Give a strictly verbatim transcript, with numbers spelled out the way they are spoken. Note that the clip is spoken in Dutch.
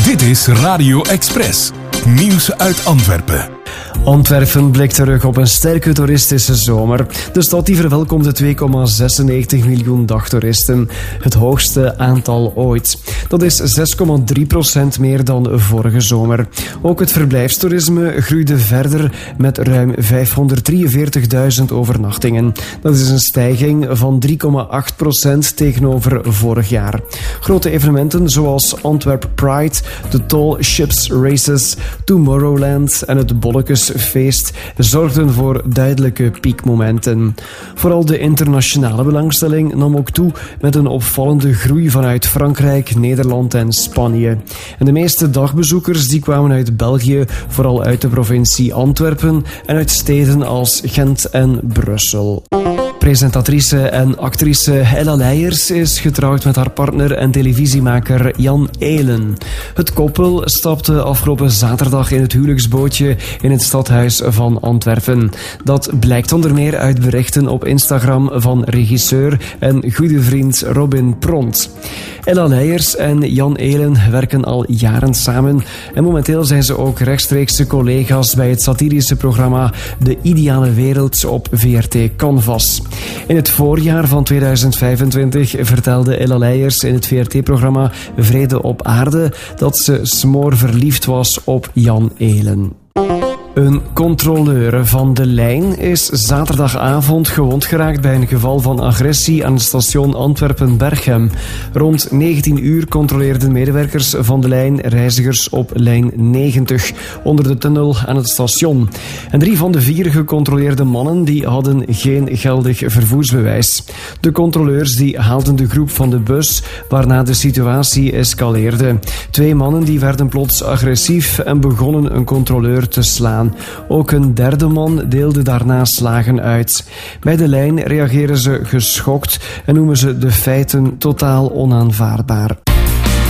Dit is Radio Express. Nieuws uit Antwerpen. Antwerpen blikt terug op een sterke toeristische zomer. De stad die verwelkomde twee komma zesennegentig miljoen dagtoeristen. Het hoogste aantal ooit. Dat is zes komma drie procent meer dan vorige zomer. Ook het verblijfstoerisme groeide verder met ruim vijfhonderddrieënveertigduizend overnachtingen. Dat is een stijging van drie komma acht procent tegenover vorig jaar. Grote evenementen zoals Antwerp Pride, de Tall Ships Races, Tomorrowland en het Bollekesfeest zorgden voor duidelijke piekmomenten. Vooral de internationale belangstelling nam ook toe met een opvallende groei vanuit Frankrijk, Nederland en Spanje. En de meeste dagbezoekers die kwamen uit België, vooral uit de provincie Antwerpen en uit steden als Gent en Brussel. Presentatrice en actrice Ella Leijers is getrouwd met haar partner en televisiemaker Jan Elen. Het koppel stapte afgelopen zaterdag in het huwelijksbootje in het stadhuis van Antwerpen. Dat blijkt onder meer uit berichten op Instagram van regisseur en goede vriend Robin Pront. Ella Leijers en Jan Elen werken al jaren samen en momenteel zijn ze ook rechtstreekse collega's bij het satirische programma De Ideale Wereld op V R T Canvas. In het voorjaar van tweeduizend vijfentwintig vertelde Ella Leijers in het V R T-programma Vrede op Aarde dat ze smoorverliefd was op Jan Elen. Een controleur van de lijn is zaterdagavond gewond geraakt bij een geval van agressie aan het station Antwerpen-Berchem. Rond negentien uur controleerden medewerkers van de lijn reizigers op lijn negentig onder de tunnel aan het station. En drie van de vier gecontroleerde mannen die hadden geen geldig vervoersbewijs. De controleurs die haalden de groep van de bus, waarna de situatie escaleerde. Twee mannen die werden plots agressief en begonnen een controleur te slaan. Ook een derde man deelde daarna slagen uit. Bij de lijn reageren ze geschokt en noemen ze de feiten totaal onaanvaardbaar.